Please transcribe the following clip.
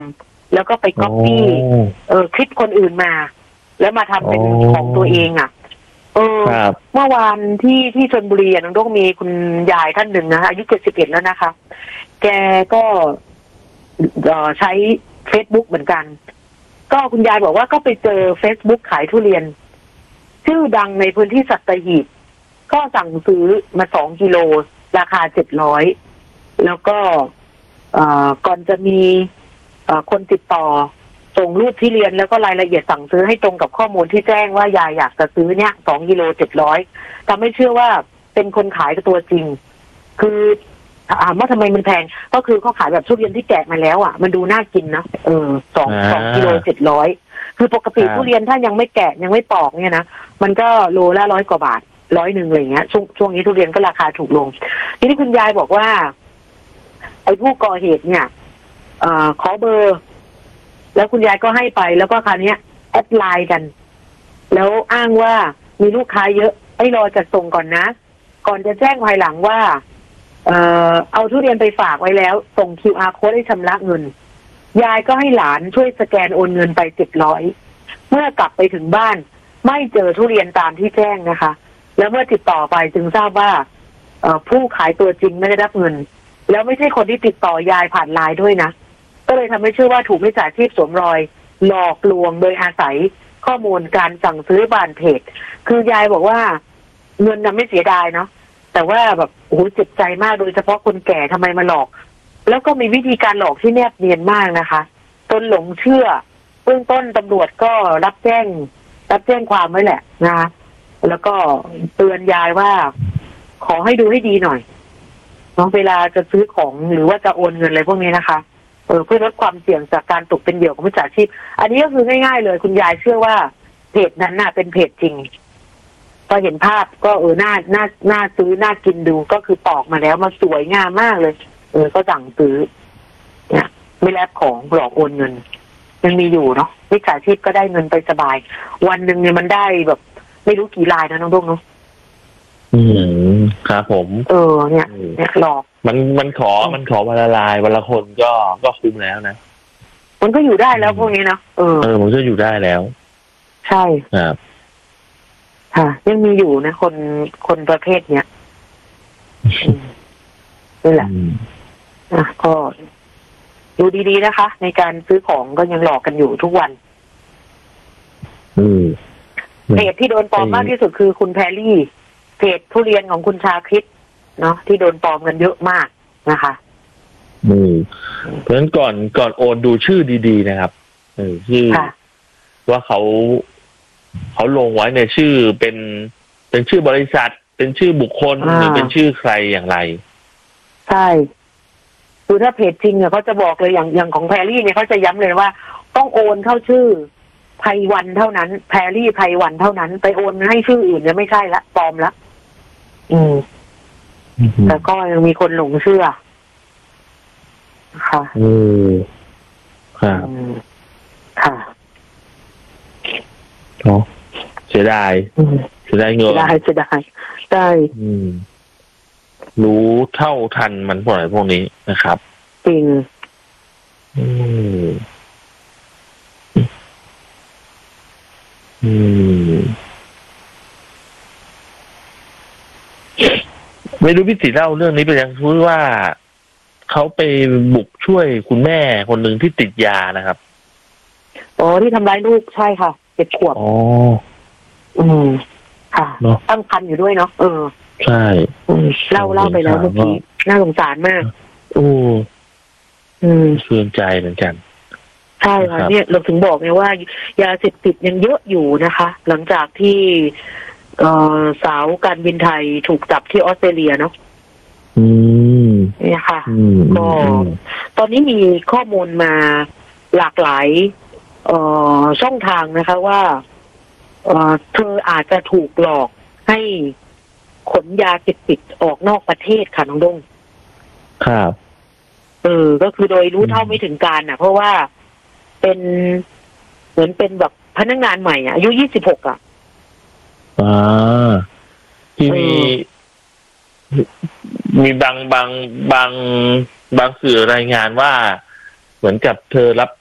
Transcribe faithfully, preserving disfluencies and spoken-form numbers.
แล้วก็ไปก๊อปปี้เออคลิปคนอื่นมาแล้วมาทำเป็นของตัวเองอ่ะเออเมื่อวานที่ที่ชลบุรีน้องต้องมีคุณยายท่านหนึ่งนะคะอายุเจ็ดสิบเอ็ดแล้วนะคะแกก็ใช้ Facebook เหมือนกันก็คุณยายบอกว่าก็ไปเจอ Facebook ขายทุเรียนชื่อดังในพื้นที่สัตหีบก็สั่งซื้อมาสองกิโลราคาเจ็ดร้อยแล้วก็ก่อนจะมีคนติดต่อส่งรูปที่เรียนแล้วก็รายละเอียดสั่งซื้อให้ตรงกับข้อมูลที่แจ้งว่ายายอยากจะซื้อเนี่ยสองกิโลเจ็ดร้อยทำให้เชื่อว่าเป็นคนขายตัวจริงคือถามว่าทำไมมันแพงก็คือเขาขายแบบทุเรียนที่แกะมาแล้วอ่ะมันดูน่ากินนะเออสองสองกิโลเจ็ดร้อยคือปกติทุเรียนถ้ายังไม่แกะยังไม่ปอกเนี่ยนะมันก็โลละร้อยกว่าบาทร้อยหนึ่งอะไรเงี้ยช่วงช่วงนี้ทุเรียนก็ราคาถูกลงทีนี้คุณยายบอกว่าไอ้ผู้ก่อเหตุเนี่ยเอ่อขอเบอร์แล้วคุณยายก็ให้ไปแล้วก็คราวนี้แอดไลน์กันแล้วอ้างว่ามีลูกค้าเยอะให้รอจัดส่งก่อนนะก่อนจะแจ้งภายหลังว่าเอ่อเอาทุเรียนไปฝากไว้แล้วส่ง คิว อาร์ Code ให้ชำระเงินยายก็ให้หลานช่วยสแกนโอนเงินไปเจ็ดร้อยเมื่อกลับไปถึงบ้านไม่เจอทุเรียนตามที่แจ้งนะคะแล้วเมื่อติดต่อไปจึงทราบว่าเอ่อผู้ขายตัวจริงไม่ได้รับเงินแล้วไม่ใช่คนที่ติดต่อยายผ่านไลน์ด้วยนะก็เลยทำให้เชื่อว่าถูกมิจฉาชีพสวมรอยหลอกลวงโดยอาศัยข้อมูลการสั่งซื้อบานเพจคือยายบอกว่าเงินน่ะไม่เสียดายเนาะแต่ว่าแบบโอ้โหเจ็บใจมากโดยเฉพาะคนแก่ทำไมมาหลอกแล้วก็มีวิธีการหลอกที่แนบเนียนมากนะคะจนหลงเชื่อเบื้องต้นตำรวจก็รับแจ้งรับแจ้งความไว้แหละนะคะแล้วก็เตือนยายว่าขอให้ดูให้ดีหน่อยเนาะเวลาจะซื้อของหรือว่าจะโอนเงินอะไรพวกนี้นะคะเออเพื่อลดความเสี่ยงจากการตกเป็นเหยื่อของมิจฉาชีพอันนี้ก็คือง่ายๆเลยคุณยายเชื่อว่าเพจนั้นน่ะเป็นเพจจริงพอเห็นภาพก็เออน่าน่าน่าซื้อน่ากินดูก็คือปอกมาแล้วมาสวยงามมากเลยเออก็สั่งซื้อเนี่ยไม่แลกของหลอกโอนเงินยังมีอยู่เนาะมิจฉาชีพก็ได้เงินไปสบายวันหนึ่งเนี่ยมันได้แบบไม่รู้กี่รายนะน้องดงเนาะอืมครับผมเออเนี่ยเนี่ยหลอกมันมันขอมันขอวันละลายวันละคนก็ก็คุ้มแล้วนะมันก็อยู่ได้แล้วพวกนี้เนาะเออเออมันก็อยู่ได้แล้วใช่ครับค่ะยังมีอยู่นะคนคนประเภทเนี้ยนี่แหละอ่ะก็ดูดีๆนะคะในการซื้อของก็ยังหลอกกันอยู่ทุกวันเพจที่โดนปลอมมากที่สุดคือคุณแพรรี่เพจทุเรียนของคุณชาคริตเนาะที่โดนปลอมกันเยอะมากนะคะอืมเพราะฉะนั้นก่อนก่อนโอนดูชื่อดีๆนะครับเออชื่อว่าเขาเขาลงไว้ในชื่อเป็นเป็นชื่อบริษัทเป็นชื่อบุคคลหรือเป็นชื่อใครอย่างไรใช่คือถ้าเพจจริงเนี่ยเขาจะบอกเลยอย่างอย่างของแพรรี่เนี่ยเขาจะย้ำเลยว่าต้องโอนเข้าชื่อไพวันเท่านั้นแพรรี่ไพวันเท่านั้นไปโอนให้ชื่ออื่นเนี่ยไม่ใช่ละปลอมละอืมแต่ก็ยังมีคนหลงเชื่อค่ะอืมค่ะค่ะเนาะเสียดายเสียดายเงินเสียดายเสียดายใช่รู้เท่าทันมันพวกไหนพวกนี้นะครับจริงอืมอืมไม่รู้พี่ติเล่าเรื่องนี้ไปยังรู้ว่าเขาไปบุกช่วยคุณแม่คนหนึ่งที่ติดยานะครับอ๋อที่ทำร้ายลูกใช่ค่ะเจ็ดขวบอ๋ออืมค่ะตั้งครรภ์อยู่ด้วยเนาะเออใช่เล่าเล่าไปแล้วเมื่อกี้น่าสงสารมากโอ้อืมเสื่อมใจเหมือนกันใช่ค่ะเนี่ยเราถึงบอกไงว่ายาเสพติดยังเยอะอยู่นะคะ หลังจากที่เอ่อสาวการบินไทยถูกจับที่ออสเตรเลียเนาะอืมเนี่ยค่ะก็ตอนนี้มีข้อมูลมาหลากหลายเอ่อช่องทางนะคะว่าเอ่อเธออาจจะถูกหลอกให้ขนยาเสพติดออกนอกประเทศค่ะน้องดงครับเออก็คือโดยรู้เท่าไม่ถึงการน่ะเพราะว่าเป็นเหมือนเป็นแบบพนักงานใหม่อ่ะอายุยี่สิบหกอ่ะอ่าที่มีมีบางบางบางบางสื่อรายงานว่าเหมือนกับเธอรับ